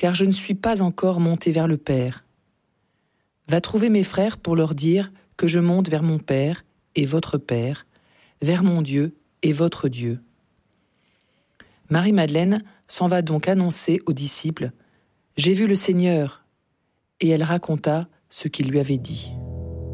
car je ne suis pas encore montée vers le Père. Va trouver mes frères pour leur dire que je monte vers mon Père et votre Père, vers mon Dieu et votre Dieu. » Marie-Madeleine s'en va donc annoncer aux disciples « J'ai vu le Seigneur » et elle raconta ce qu'il lui avait dit.